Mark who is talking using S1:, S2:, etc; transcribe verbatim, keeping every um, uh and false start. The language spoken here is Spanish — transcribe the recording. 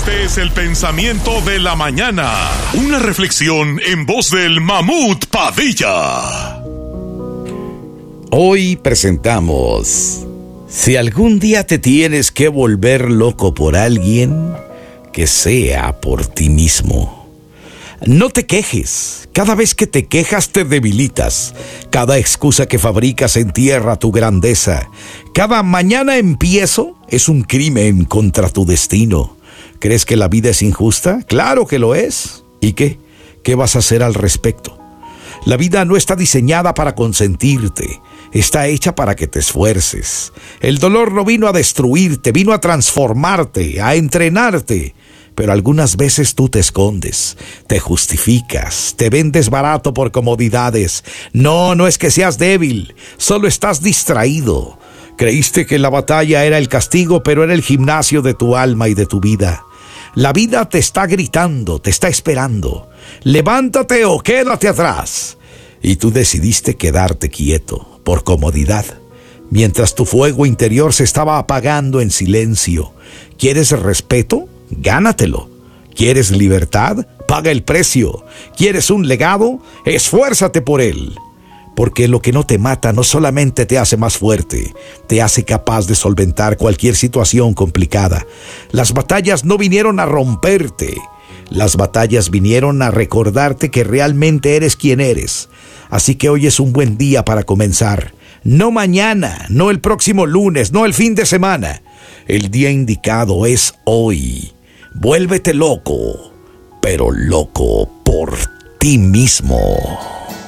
S1: Este es el pensamiento de la mañana. Una reflexión en voz del Mamut Padilla.
S2: Hoy presentamos: si algún día te tienes que volver loco por alguien, que sea por ti mismo. No te quejes. Cada vez que te quejas te debilitas. Cada excusa que fabricas entierra tu grandeza. Cada mañana empiezo es un crimen contra tu destino. ¿Crees que la vida es injusta? Claro que lo es. ¿Y qué? ¿Qué vas a hacer al respecto? La vida no está diseñada para consentirte. Está hecha para que te esfuerces. El dolor no vino a destruirte, vino a transformarte, a entrenarte. Pero algunas veces tú te escondes, te justificas, te vendes barato por comodidades. No, no es que seas débil, solo estás distraído. Creíste que la batalla era el castigo, pero era el gimnasio de tu alma y de tu vida. La vida te está gritando, te está esperando. Levántate o quédate atrás. Y tú decidiste quedarte quieto, por comodidad, mientras tu fuego interior se estaba apagando en silencio. ¿Quieres respeto? Gánatelo. ¿Quieres libertad? Paga el precio. ¿Quieres un legado? Esfuérzate por él. Porque lo que no te mata no solamente te hace más fuerte, te hace capaz de solventar cualquier situación complicada. Las batallas no vinieron a romperte. Las batallas vinieron a recordarte que realmente eres quien eres. Así que hoy es un buen día para comenzar. No mañana, no el próximo lunes, no el fin de semana. El día indicado es hoy. Vuélvete loco, pero loco por ti mismo.